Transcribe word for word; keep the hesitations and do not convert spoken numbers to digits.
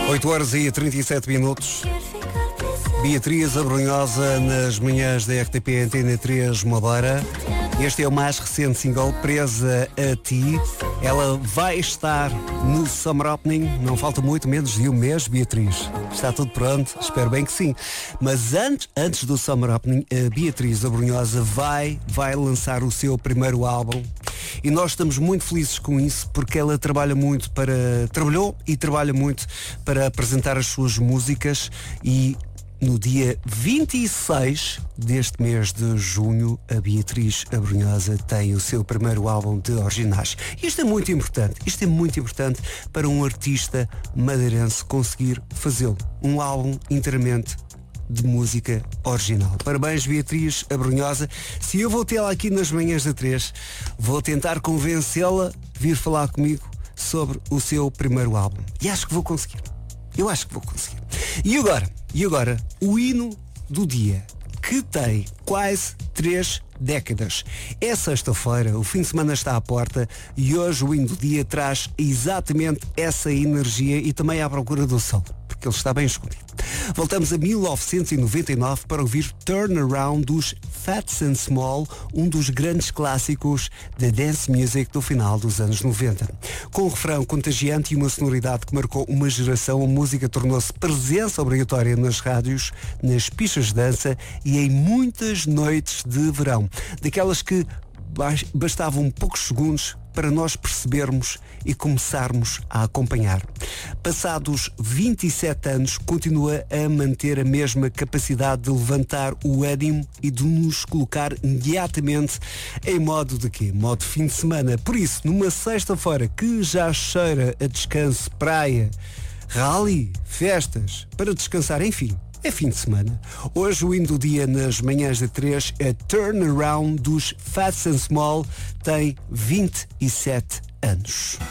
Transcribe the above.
oito horas e trinta e sete minutos. Beatriz Abrunhosa nas manhãs da R T P Antena três Madeira. Este é o mais recente single, Presa a Ti. Ela vai estar no Summer Opening, não falta muito, menos de um mês, Beatriz. Está tudo pronto? Espero bem que sim. Mas antes, antes do Summer Opening, a Beatriz Abrunhosa vai, vai lançar o seu primeiro álbum. E nós estamos muito felizes com isso, porque ela trabalha muito para... Trabalhou e trabalha muito para apresentar as suas músicas e... No dia vinte e seis deste mês de junho, a Beatriz Abrunhosa tem o seu primeiro álbum de originais. Isto é muito importante, isto é muito importante para um artista madeirense conseguir fazê-lo. Um álbum inteiramente de música original. Parabéns, Beatriz Abrunhosa. Se eu vou tê-la aqui nas manhãs da três, vou tentar convencê-la a vir falar comigo sobre o seu primeiro álbum. E acho que vou conseguir. Eu acho que vou conseguir. E agora, e agora, o hino do dia, que tem quase três décadas. É sexta-feira, o fim de semana está à porta e hoje o hino do dia traz exatamente essa energia e também à procura do sol, porque ele está bem escondido. Voltamos a mil novecentos e noventa e nove para ouvir Turnaround dos Fats and Small, um dos grandes clássicos da dance music do final dos anos noventa. Com um refrão contagiante e uma sonoridade que marcou uma geração, a música tornou-se presença obrigatória nas rádios, nas pistas de dança e em muitas noites de verão. Daquelas que bastavam poucos segundos para nós percebermos e começarmos a acompanhar. Passados vinte e sete anos, continua a manter a mesma capacidade de levantar o ânimo e de nos colocar imediatamente em modo de quê? Modo fim de semana. Por isso, numa sexta-feira que já cheira a descanso, praia, rally, festas, para descansar, enfim, é fim de semana. Hoje o hino do dia nas manhãs da três é Turnaround dos Fats and Small, tem vinte e sete anos.